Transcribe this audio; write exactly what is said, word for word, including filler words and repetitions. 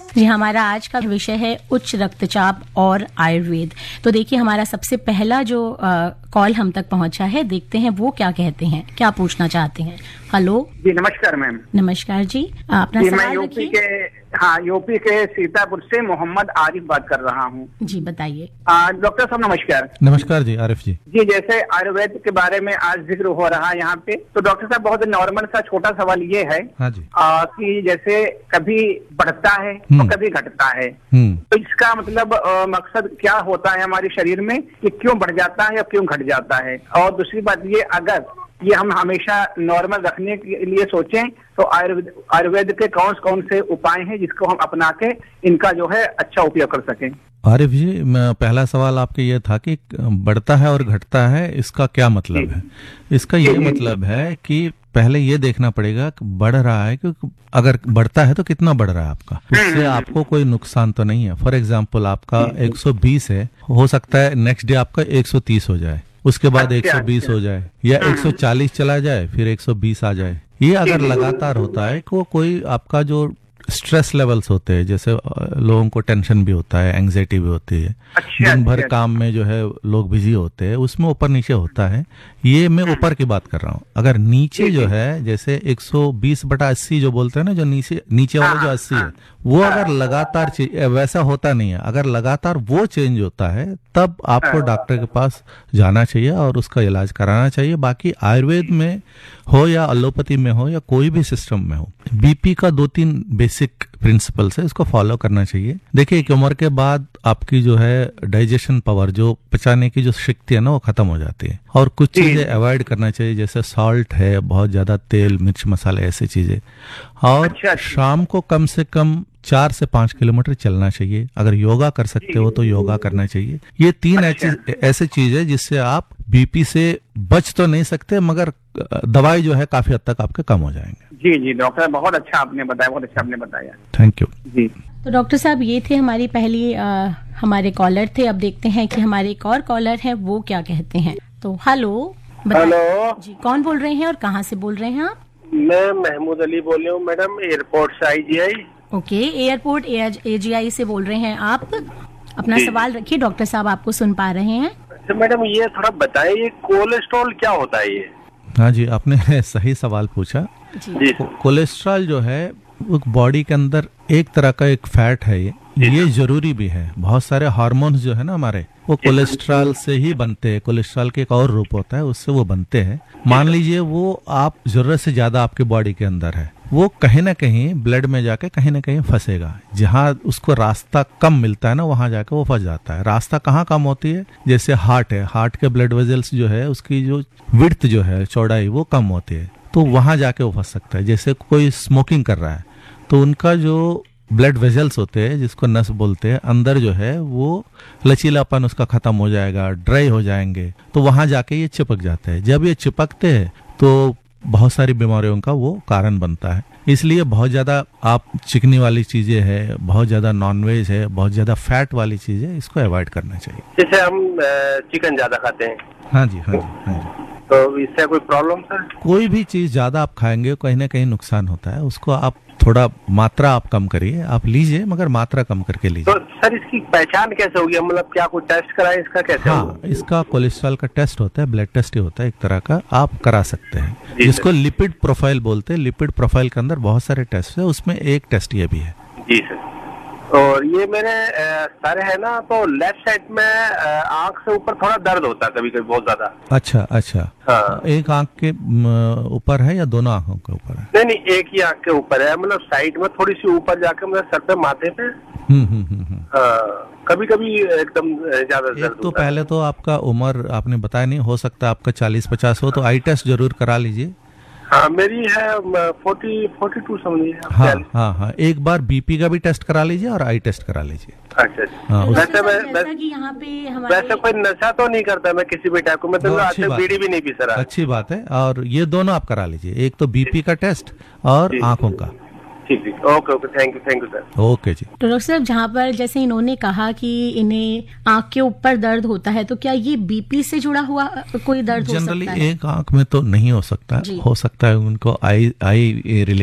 जी, हमारा आज का विषय है उच्च रक्तचाप और आयुर्वेद। तो देखिए, हमारा सबसे पहला जो कॉल हम तक पहुंचा है, देखते हैं वो क्या कहते हैं, क्या पूछना चाहते हैं। हेलो जी, नमस्कार मैम। नमस्कार जी, अपना जी, सवाल मैं यूपी रखिए। के हाँ यूपी के सीतापुर से मोहम्मद आरिफ बात कर रहा हूँ। जी बताइए। डॉक्टर साहब नमस्कार। नमस्कार जी, आरिफ जी। जी, जैसे आयुर्वेद के बारे में आज जिक्र हो रहा है यहाँ पे, तो डॉक्टर साहब बहुत नॉर्मल सा छोटा सवाल ये है हाँ जी। आ, कि जैसे कभी बढ़ता है हम्म। और कभी घटता है, हम्म तो इसका मतलब आ, मकसद क्या होता है हमारे शरीर में, कि क्यों बढ़ जाता है या क्यों घट जाता है। और दूसरी बात ये, अगर ये हम हमेशा नॉर्मल रखने के लिए सोचें तो आयुर्वेद आयुर्वेद के कौन कौन से उपाय हैं जिसको हम अपना के इनका जो है अच्छा उपयोग कर सकें। आरिफ जी, मैं पहला सवाल आपके ये था कि बढ़ता है और घटता है, इसका क्या मतलब है। इसका ये मतलब है कि पहले ये देखना पड़ेगा कि बढ़ रहा है, कि अगर बढ़ता है तो कितना बढ़ रहा है आपका, उससे आपको कोई नुकसान तो नहीं है। फॉर एग्जाम्पल आपका एक सौ बीस है, हो सकता है नेक्स्ट डे आपका एक सौ तीस हो जाए, उसके बाद एक सौ बीस हो जाए, या एक सौ चालीस चला जाए, फिर एक सौ बीस आ जाए। ये अगर लगातार होता है को कोई आपका जो स्ट्रेस लेवल्स होते हैं, जैसे लोगों को टेंशन भी होता है, एंग्जाइटी भी होती है, दिन भर काम में जो है लोग बिजी होते हैं, उसमें ऊपर नीचे होता है। ये मैं ऊपर की बात कर रहा हूँ। अगर नीचे जो है, जैसे एक सौ बीस बटा अस्सी जो बोलते हैं ना, जो नीचे नीचे वाला जो अस्सी है, वो अगर लगातार वैसा होता नहीं है, अगर लगातार वो चेंज होता है, तब आपको डॉक्टर के पास जाना चाहिए और उसका इलाज कराना चाहिए। बाकी आयुर्वेद में हो या एलोपैथी में हो या कोई भी सिस्टम में हो, बीपी का दो तीन बेसिक प्रिंसिपल्स है, इसको फॉलो करना चाहिए। देखिए, एक उम्र के बाद आपकी जो है डाइजेशन पावर, जो पचाने की जो शक्ति है ना, वो खत्म हो जाती है, और कुछ चीजें अवॉइड करना चाहिए, जैसे सॉल्ट है, बहुत ज्यादा तेल मिर्च मसाले, ऐसी चीजें। और अच्छा, शाम को कम से कम चार से पांच किलोमीटर चलना चाहिए। अगर योगा कर सकते हो तो योगा करना चाहिए। ये तीन अच्छा। ऐसे चीज है जिससे आप बीपी से बच तो नहीं सकते, मगर दवाई जो है काफी हद तक आपके कम हो जाएंगे। जी जी डॉक्टर, बहुत अच्छा आपने बताया, बहुत अच्छा आपने बताया। थैंक यू जी। तो डॉक्टर साहब, ये थे हमारी पहली आ, हमारे कॉलर थे। अब देखते हैं कि हमारे एक और कॉलर है, वो क्या कहते हैं। तो हेलो हेलो जी, कौन बोल रहे हैं और कहाँ से बोल रहे हैं आप? मैं महमूद अली बोल रहा हूँ मैडम, एयरपोर्ट से आई जी आई। ओके, एयरपोर्ट एजीआई से बोल रहे हैं आप। अपना सवाल रखिए, डॉक्टर साहब आपको सुन पा रहे हैं। अच्छा मैडम, ये थोड़ा बताएं, ये कोलेस्ट्रॉल क्या होता है ये? हाँ जी, आपने सही सवाल पूछा। जी। कोलेस्ट्रॉल जो है वो बॉडी के अंदर एक तरह का एक फैट है। ये ये जरूरी भी है। बहुत सारे हार्मोन्स जो है ना हमारे, वो कोलेस्ट्रॉल से ही बनते हैं। कोलेस्ट्रॉल के एक और रूप होता है, उससे वो बनते हैं। मान लीजिए वो आप जरूरत से ज्यादा आपके बॉडी के अंदर है, वो कहीं ना कहीं ब्लड में जाके कहीं ना कहीं फंसेगा। जहाँ उसको रास्ता कम मिलता है ना, वहां जाके वो फंस जाता है। रास्ता कहाँ कम होती है? जैसे हार्ट है, हार्ट के ब्लड वेजल्स जो है, उसकी जो विड्थ जो है, चौड़ाई, वो कम होती है, तो वहां जाके वो फंस सकता है। जैसे कोई स्मोकिंग कर रहा है, तो उनका जो ब्लड वेजल्स होते हैं, जिसको नस बोलते हैं, अंदर जो है वो लचीलापन उसका खत्म हो जाएगा, ड्राई हो जाएंगे, तो वहां जाके ये चिपक जाते हैं। जब ये चिपकते हैं तो बहुत सारी बीमारियों का वो कारण बनता है। इसलिए बहुत ज्यादा आप चिकनी वाली चीजें है, बहुत ज्यादा नॉनवेज है, बहुत ज्यादा फैट वाली चीजें, इसको अवॉइड करना चाहिए। जैसे हम चिकन ज्यादा खाते हैं। हाँ जी, हाँ जी, हाँ जी। तो इससे कोई प्रॉब्लम सर? कोई भी चीज ज्यादा आप खाएंगे कहीं ना कहीं नुकसान होता है। उसको आप थोड़ा मात्रा आप कम करिए, आप लीजिए मगर मात्रा कम करके लीजिए। तो सर इसकी पहचान कैसे होगी? मतलब क्या कोई टेस्ट कराए इसका, कैसे हाँ, होगा? इसका कोलेस्ट्रॉल का टेस्ट होता है, ब्लड टेस्ट ही होता है एक तरह का, आप करा सकते हैं, जिसको लिपिड प्रोफाइल बोलते हैं। लिपिड प्रोफाइल के अंदर बहुत सारे टेस्ट है, उसमें एक टेस्ट ये भी है। जी सर। और ये मेरे सर है ना, तो लेफ्ट साइड में आंख से ऊपर थोड़ा दर्द होता है कभी कभी, बहुत ज्यादा। अच्छा अच्छा। हाँ। एक आंख के ऊपर है या दोनों आंखों के ऊपर है? नहीं नहीं, एक ही आंख के ऊपर है, मतलब साइड में थोड़ी सी ऊपर जाके मेरे सर पे, माथे पे। हम्म हम्म हम्म। हाँ, कभी कभी एकदम ज्यादा दर्द एक तो पहले तो आपका उम्र आपने बताया नहीं, हो सकता है आपका चालीस पचास हो, तो आई टेस्ट जरूर करा लीजिए। हाँ, मेरी है फोर्टी फोर्टी टू समझिए। हाँ हाँ हाँ, एक बार बीपी का भी टेस्ट करा लीजिए और आई टेस्ट करा लीजिए। अच्छा अच्छा। हाँ, वैसे मैं जैसा कि यहाँ पे हमारे वैसे कोई नशा तो नहीं करता मैं किसी भी टाइप को, मतलब आज तक बीड़ी भी नहीं पी सर। अच्छी बात है। और ये दोनों आप करा लीजिए, एक तो बीपी का टेस्ट और आंखों का। ठीक ठीक, okay okay, thank you thank you sir. Okay जी। तो डॉक्टर साहब, जहाँ पर जैसे इन्होंने कहा कि इन्हें आंख के ऊपर दर्द होता है, तो क्या ये बीपी से जुड़ा हुआ कोई दर्द हो सकता है? जनरली एक आंख में तो नहीं हो सकता, हो सकता है उनको आई आई रिलेटेड